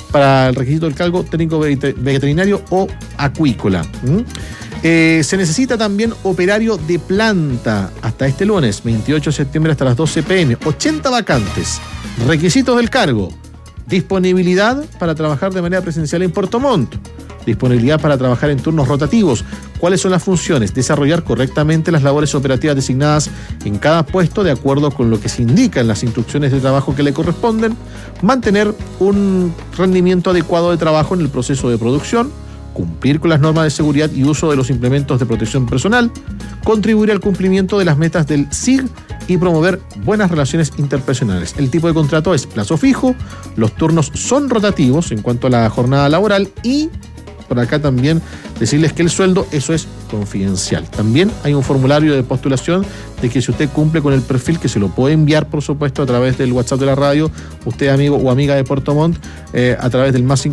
para el requisito del cargo técnico veterinario o acuícola. Se necesita también operario de planta hasta este lunes, 28 de septiembre hasta las 12 p.m. 80 vacantes. Requisitos del cargo: disponibilidad para trabajar de manera presencial en Puerto Montt, disponibilidad para trabajar en turnos rotativos. ¿Cuáles son las funciones? Desarrollar correctamente las labores operativas designadas en cada puesto de acuerdo con lo que se indica en las instrucciones de trabajo que le corresponden, mantener un rendimiento adecuado de trabajo en el proceso de producción, cumplir con las normas de seguridad y uso de los implementos de protección personal, contribuir al cumplimiento de las metas del SIG y promover buenas relaciones interpersonales. El tipo de contrato es plazo fijo, los turnos son rotativos en cuanto a la jornada laboral y por acá también decirles que el sueldo, eso es confidencial. También hay un formulario de postulación de que si usted cumple con el perfil, que se lo puede enviar, por supuesto, a través del WhatsApp de la radio, usted amigo o amiga de Puerto Montt, a través del más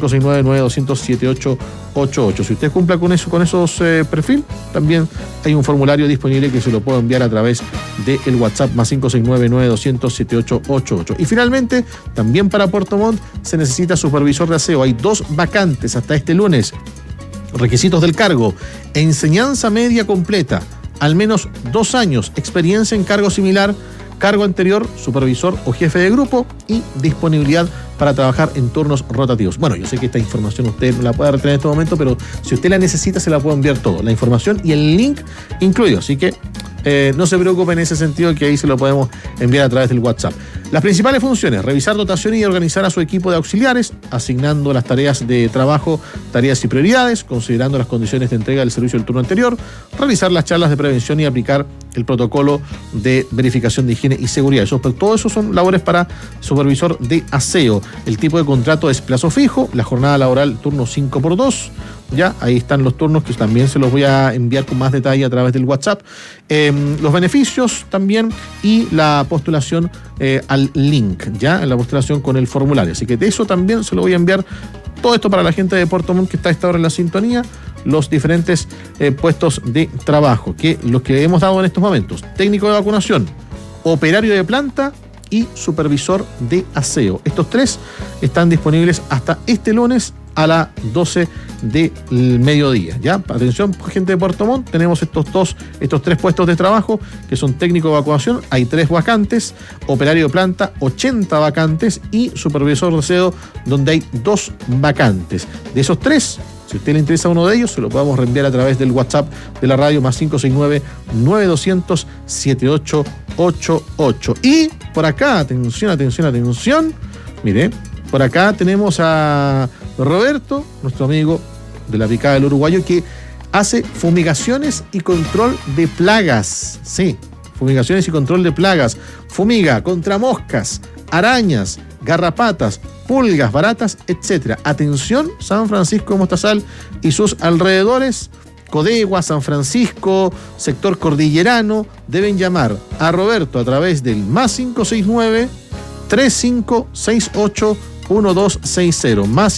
569-9200-7888. Si usted cumple con esos perfil, también hay un formulario disponible que se lo puede enviar a través del WhatsApp más 569-9200-7888. Y finalmente, también para Puerto Montt se necesita supervisor de aseo. Hay 2 vacantes hasta este lunes. Requisitos del cargo: enseñanza media completa, al menos 2 años, experiencia en cargo similar, cargo anterior, supervisor o jefe de grupo y disponibilidad para trabajar en turnos rotativos. Bueno, yo sé que esta información usted no la puede retener en este momento, pero si usted la necesita se la puedo enviar todo, la información y el link incluido, así que no se preocupe en ese sentido, que ahí se lo podemos enviar a través del WhatsApp. Las principales funciones: revisar dotación y organizar a su equipo de auxiliares, asignando las tareas de trabajo, tareas y prioridades, considerando las condiciones de entrega del servicio del turno anterior, realizar las charlas de prevención y aplicar el protocolo de verificación de higiene y seguridad. Todo eso son labores para supervisor de aseo. El tipo de contrato es plazo fijo, la jornada laboral turno 5x2. Ya, ahí están los turnos que también se los voy a enviar con más detalle a través del WhatsApp. Los beneficios también y la postulación al link, ya, en la postulación con el formulario. Así que de eso también se lo voy a enviar. Todo esto para la gente de Puerto Montt que está a esta hora en la sintonía. Los diferentes puestos de trabajo, que los que hemos dado en estos momentos: técnico de vacunación, operario de planta y supervisor de aseo. Estos 3 están disponibles hasta este lunes a las 12 del mediodía. ¿Ya? Atención, gente de Puerto Montt, tenemos estos 3 puestos de trabajo que son técnico de evacuación, hay 3 vacantes, operario de planta, 80 vacantes y supervisor de aseo, donde hay 2 vacantes. De esos 3, si a usted le interesa uno de ellos, se lo podemos reenviar a través del WhatsApp de la radio, más 569-9200-7888. Y por acá, atención, mire, por acá tenemos a Roberto, nuestro amigo de la Picada del Uruguayo, que hace fumigaciones y control de plagas. Sí, fumigaciones y control de plagas. Fumiga contra moscas, arañas, garrapatas, pulgas, baratas, etc. Atención, San Francisco de Mostazal y sus alrededores, Codegua, San Francisco, sector cordillerano, deben llamar a Roberto a través del más 569-3568-1260, más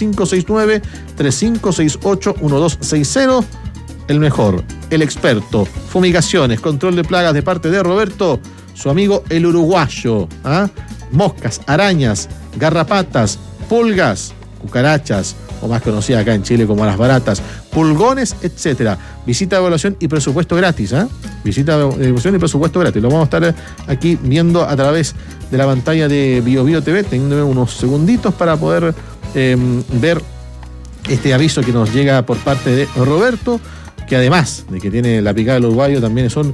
569-3568-1260. El mejor, el experto, fumigaciones, control de plagas de parte de Roberto, su amigo el uruguayo. Moscas, arañas, garrapatas, pulgas, cucarachas, o más conocida acá en Chile como las baratas, pulgones, etc. Visita de evaluación y presupuesto gratis. Visita de evaluación y presupuesto gratis. Lo vamos a estar aquí viendo a través de la pantalla de BioBio TV, teniéndome unos segunditos para poder ver este aviso que nos llega por parte de Roberto, que además de que tiene la Picada del Uruguayo, también es un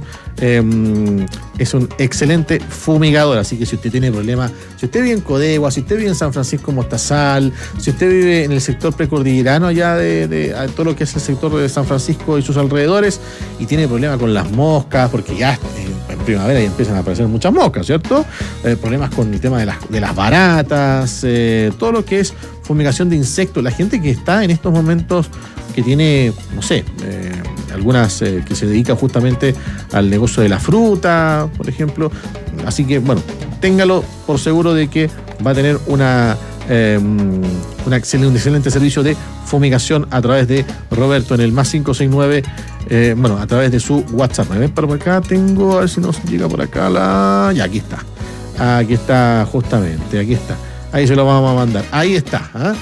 excelente fumigador. Así que si usted tiene problemas, si usted vive en Codegua, si usted vive en San Francisco Mostazal, si usted vive en el sector precordillerano allá de todo lo que es el sector de San Francisco y sus alrededores, y tiene problemas con las moscas, porque ya en primavera ya empiezan a aparecer muchas moscas, ¿cierto? Problemas con el tema de las baratas, todo lo que es fumigación de insectos. La gente que está en estos momentos, que tiene, no sé, algunas que se dedican justamente al negocio de la fruta, por ejemplo. Así que, bueno, téngalo por seguro de que va a tener un excelente servicio de fumigación a través de Roberto en el más 569, a través de su WhatsApp. A ver, por acá tengo, a ver si nos llega por acá ya, aquí está. Aquí está, justamente, aquí está. Ahí se lo vamos a mandar. Ahí está,